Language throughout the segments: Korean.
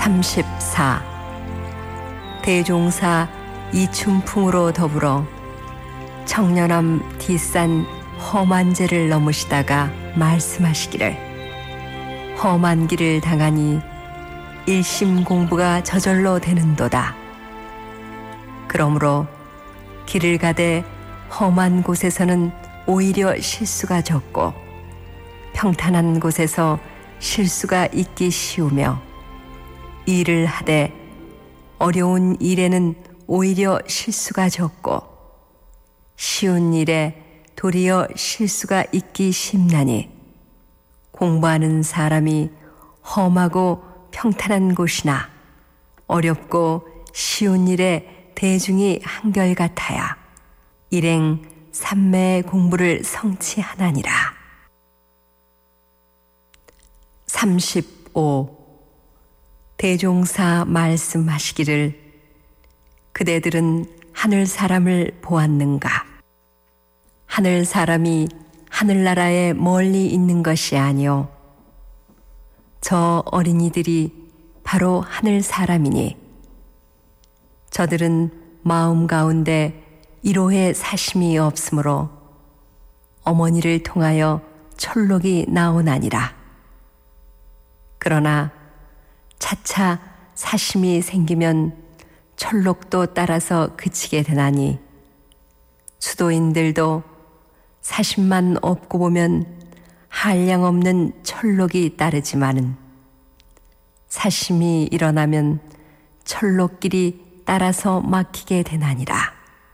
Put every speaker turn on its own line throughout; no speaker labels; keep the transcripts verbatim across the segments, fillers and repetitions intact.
삼십사. 대종사 이춘풍으로 더불어 청년함 뒷산 험한 죄를 넘으시다가 말씀하시기를, 험한 길을 당하니 일심 공부가 저절로 되는도다. 그러므로 길을 가되 험한 곳에서는 오히려 실수가 적고 평탄한 곳에서 실수가 있기 쉬우며, 일을 하되 어려운 일에는 오히려 실수가 적고 쉬운 일에 도리어 실수가 있기 쉽나니, 공부하는 사람이 험하고 평탄한 곳이나 어렵고 쉬운 일에 대중이 한결같아야 일행 삼매의 공부를 성취하나니라. 삼십오. 대종사 말씀하시기를, 그대들은 하늘 사람을 보았는가? 하늘 사람이 하늘나라에 멀리 있는 것이 아니요 저 어린이들이 바로 하늘 사람이니, 저들은 마음 가운데 이로의 사심이 없으므로 어머니를 통하여 철록이 나오나니라. 그러나 차차 사심이 생기면 철록도 따라서 그치게 되나니, 수도인들도 사심만 없고 보면 한량없는 철록이 따르지만은, 사심이 일어나면 철록길이 따라서 막히게 되나니라.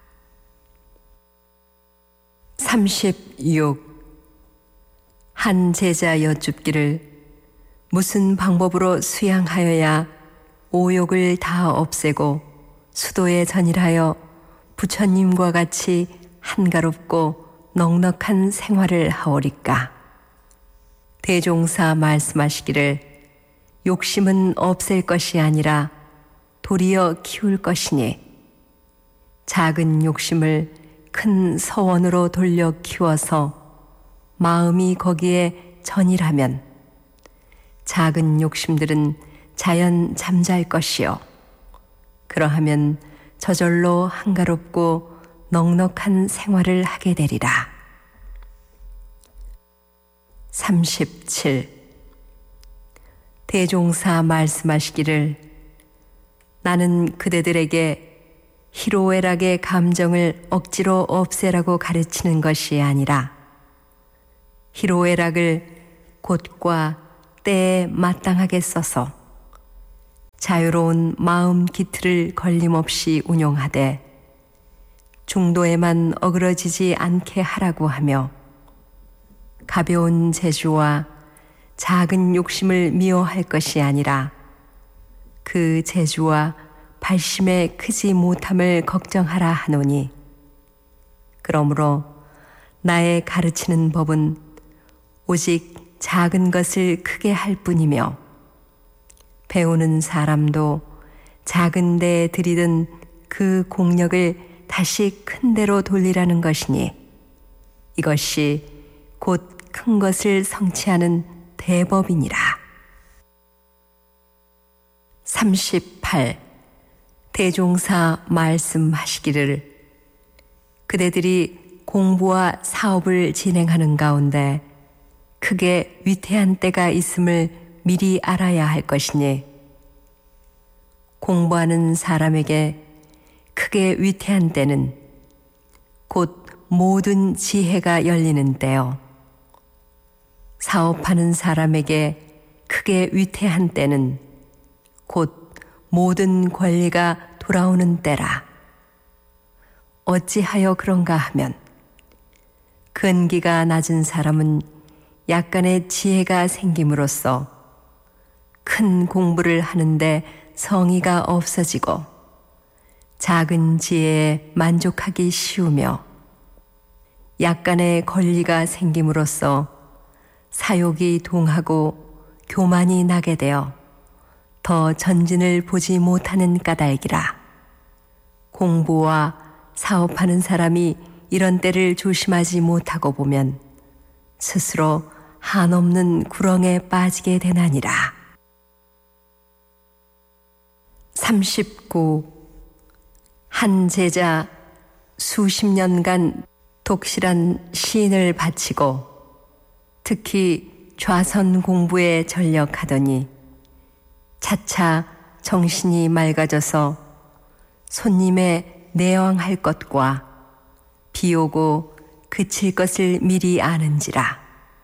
삼십육. 한 제자 여쭙기를, 무슨 방법으로 수양하여야 오욕을 다 없애고 수도에 전일하여 부처님과 같이 한가롭고 넉넉한 생활을 하오리까? 대종사 말씀하시기를, 욕심은 없앨 것이 아니라 도리어 키울 것이니, 작은 욕심을 큰 서원으로 돌려 키워서 마음이 거기에 전일하면 작은 욕심들은 자연 잠잘 것이요 그러하면 저절로 한가롭고 넉넉한 생활을 하게 되리라. 삼십칠. 대종사 말씀하시기를, 나는 그대들에게 희로애락의 감정을 억지로 없애라고 가르치는 것이 아니라, 희로애락을 곳과 때에 마땅하게 써서 자유로운 마음 기틀을 걸림없이 운용하되 중도에만 어그러지지 않게 하라고 하며, 가벼운 재주와 작은 욕심을 미워할 것이 아니라 그 재주와 발심의 크지 못함을 걱정하라 하노니, 그러므로 나의 가르치는 법은 오직 작은 것을 크게 할 뿐이며, 배우는 사람도 작은 데에 들이든 그 공력을 다시 큰 데로 돌리라는 것이니, 이것이 곧 큰 것을 성취하는 대법이니라. 삼십팔. 대종사 말씀하시기를, 그대들이 공부와 사업을 진행하는 가운데 크게 위태한 때가 있음을 미리 알아야 할 것이니, 공부하는 사람에게 크게 위태한 때는 곧 모든 지혜가 열리는 때요, 사업하는 사람에게 크게 위태한 때는 곧 모든 권리가 돌아오는 때라. 어찌하여 그런가 하면, 근기가 낮은 사람은 약간의 지혜가 생김으로써 큰 공부를 하는데 성의가 없어지고 작은 지혜에 만족하기 쉬우며, 약간의 권리가 생김으로써 사욕이 동하고 교만이 나게 되어 더 전진을 보지 못하는 까닭이라. 공부와 사업하는 사람이 이런 때를 조심하지 못하고 보면 스스로 한없는 구렁에 빠지게 되나니라. 삼십구. 한 제자 수십 년간 독실한 시인을 바치고 특히 좌선 공부에 전력하더니 차차 정신이 맑아져서 손님의 내왕할 것과 비오고 그칠 것을 미리 아는지라.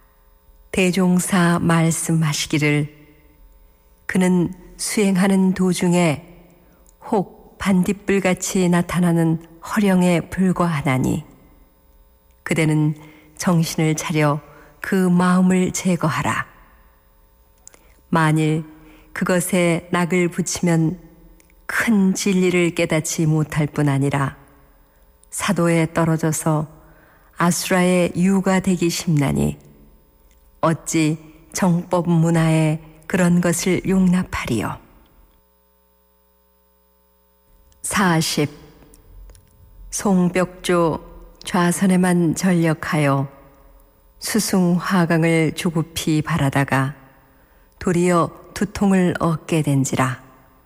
대종사 말씀하시기를 그는 수행하는 도중에 혹 반딧불같이 나타나는 허령에 불과하나니 그대는 정신을 차려 그 마음을 제거하라. 만일 그것에 낙을 붙이면 큰 진리를 깨닫지 못할 뿐 아니라 사도에 떨어져서 아수라의 유가 되기 쉽나니 어찌 정법 문화에 그런 것을 용납하리요. 사십. 송벽조 좌선에만 전력하여 수승화강을 조급히 바라다가 도리어 두통을 얻게 된지라.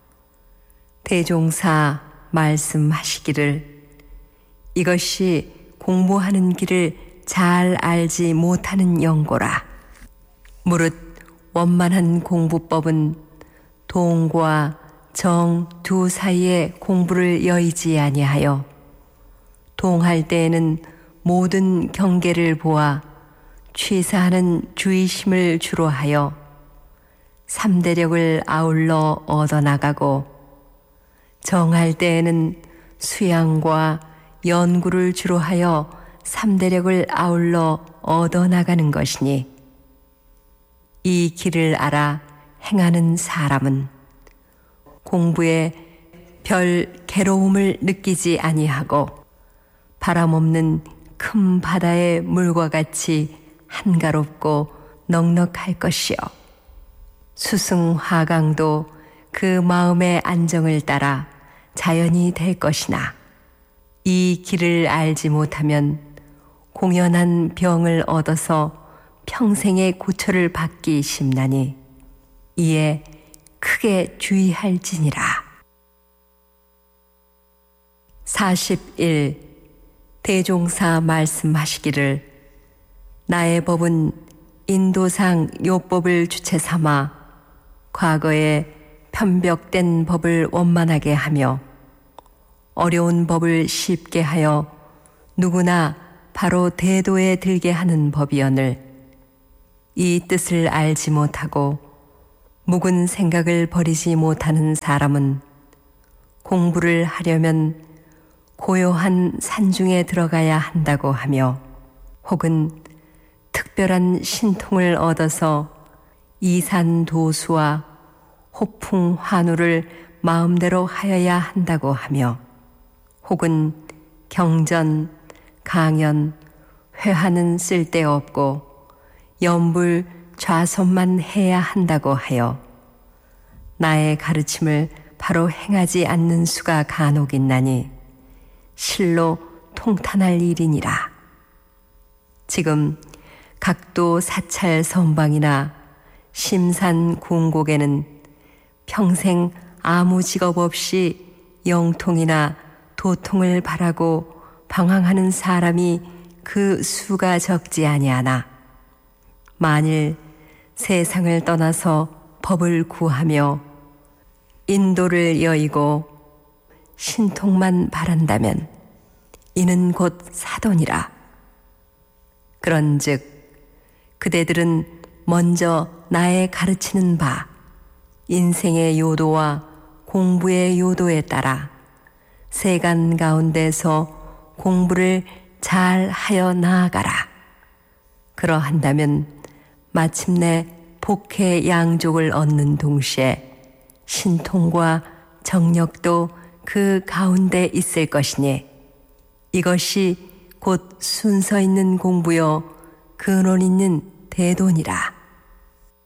대종사 말씀하시기를 이것이 공부하는 길을 잘 알지 못하는 영고라. 무릇 원만한 공부법은 동과 정 두 사이에 공부를 여의지 아니하여 동할 때에는 모든 경계를 보아 취사하는 주의심을 주로 하여 삼대력을 아울러 얻어나가고 정할 때에는 수양과 연구를 주로 하여 삼대력을 아울러 얻어나가는 것이니 이 길을 알아 행하는 사람은 공부에 별 괴로움을 느끼지 아니하고 바람 없는 큰 바다의 물과 같이 한가롭고 넉넉할 것이요. 수승화강도 그 마음의 안정을 따라 자연이 될 것이나 이 길을 알지 못하면 공연한 병을 얻어서 평생의 고초를 받기 쉽나니 이에 크게 주의할지니라. 사십일. 대종사 말씀하시기를 나의 법은 인도상 요법을 주체 삼아 과거에 편벽된 법을 원만하게 하며 어려운 법을 쉽게 하여 누구나 바로 대도에 들게 하는 법이오늘 이 뜻을 알지 못하고 묵은 생각을 버리지 못하는 사람은 공부를 하려면 고요한 산중에 들어가야 한다고 하며 혹은 특별한 신통을 얻어서 이산도수와 호풍환우를 마음대로 하여야 한다고 하며 혹은 경전, 강연, 회화는 쓸데없고 염불, 좌선만 해야 한다고 하여 나의 가르침을 바로 행하지 않는 수가 간혹 있나니 실로 통탄할 일이니라. 지금 각도 사찰 선방이나 심산 궁곡에는 평생 아무 직업 없이 영통이나 도통을 바라고 방황하는 사람이 그 수가 적지 아니하나 만일 세상을 떠나서 법을 구하며 인도를 여의고 신통만 바란다면 이는 곧 사돈이라. 그런즉 그대들은 먼저 나의 가르치는 바 인생의 요도와 공부의 요도에 따라 세간 가운데서 공부를 잘 하여 나아가라. 그러한다면 마침내 복해 양족을 얻는 동시에 신통과 정력도 그 가운데 있을 것이니 이것이 곧 순서 있는 공부요 근원 있는 대도니라.